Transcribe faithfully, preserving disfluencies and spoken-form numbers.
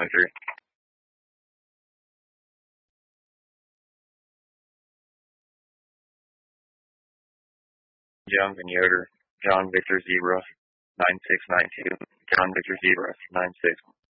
twenty-three. Young and Yoder, John Victor Zebra, nine six nine two, John Victor Zebra, nine six.